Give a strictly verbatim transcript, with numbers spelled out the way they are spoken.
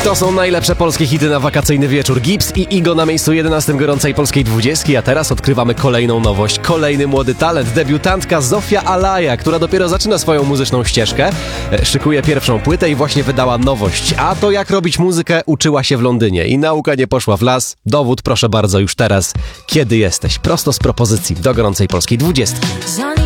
To są najlepsze polskie hity na wakacyjny wieczór. Gibbs i Igo na miejscu jedenastym gorącej polskiej dwudziestki, a teraz odkrywamy kolejną nowość. Kolejny młody talent, debiutantka Zofia Alaja, która dopiero zaczyna swoją muzyczną ścieżkę. Szykuje pierwszą płytę i właśnie wydała nowość. A to jak robić muzykę uczyła się w Londynie i nauka nie poszła w las. Dowód proszę bardzo już teraz. Kiedy jesteś? Prosto z propozycji do gorącej polskiej dwudziestki.